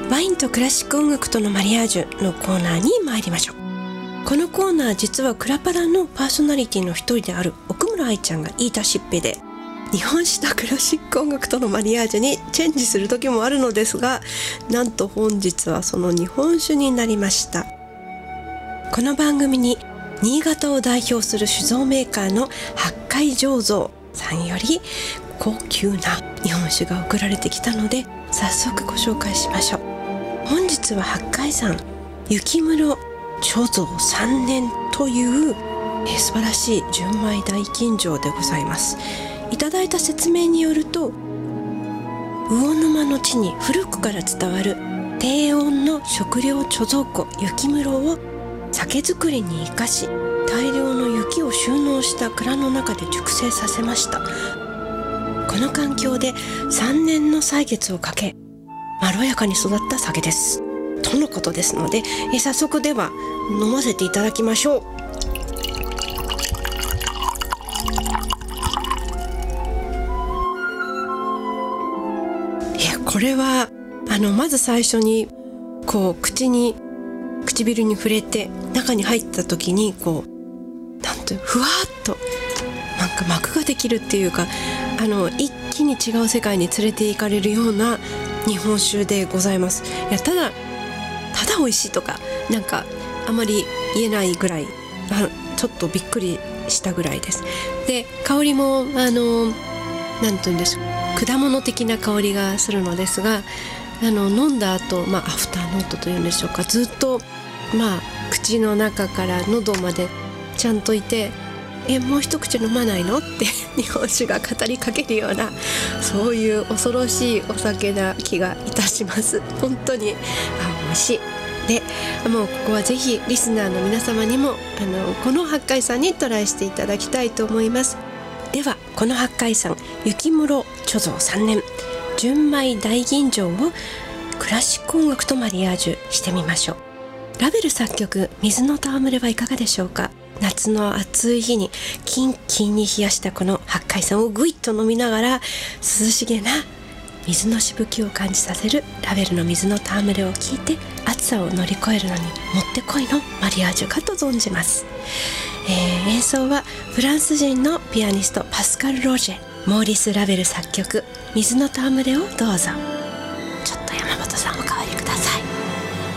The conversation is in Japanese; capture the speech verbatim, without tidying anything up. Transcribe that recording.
ワインとクラシック音楽とのマリアージュのコーナーに参りましょう。このコーナー、実はクラパラのパーソナリティの一人である奥村愛ちゃんが言い出しっぺで、日本酒とクラシック音楽とのマリアージュにチェンジする時もあるのですが、なんと本日はその日本酒になりました。この番組に新潟を代表する酒造メーカーの八海醸造さんより高級な日本酒が送られてきたので、早速ご紹介しましょう。本日は八海山雪室貯蔵さんねんというえ素晴らしい純米大吟醸でございます。いただいた説明によると、魚沼の地に古くから伝わる低温の食料貯蔵庫雪室を酒造りに生かし、大量の雪を収納した蔵の中で熟成させました。この環境でさんねんの歳月をかけ、まろやかに育った酒ですとのことですので、え早速では飲ませていただきましょう。いや、これはあのまず最初にこう口に唇に触れて中に入った時に、こうなんてふわっとなんか膜ができるっていうか、あの一気に違う世界に連れて行かれるような日本酒でございます。いや、ただただ美味しいとかなんかあまり言えないぐらい、あちょっとびっくりしたぐらいです。で、香りもあのなんて言うんでしょう、果物的な香りがするのですが、あの飲んだ後、まあ、アフターノートというんでしょうか、ずっと、まあ、口の中から喉までちゃんといて、えもう一口飲まないのって日本酒が語りかけるような、そういう恐ろしいお酒な気がいたします。本当にあ美味しい。でもうここはぜひリスナーの皆様にもあのこの八海山にトライしていただきたいと思います。ではこの八海山雪室貯蔵さんねん純米大吟醸をクラシック音楽とマリアージュしてみましょう。ラベル作曲水の戯れはいかがでしょうか。夏の暑い日にキンキンに冷やしたこの八海山をぐいっと飲みながら、涼しげな水のしぶきを感じさせるラベルの水の戯れを聞いて、暑さを乗り越えるのにもってこいのマリアージュかと存じます。えー、演奏はフランス人のピアニストパスカル・ロジェ、モーリス・ラベル作曲水の戯れをどうぞ。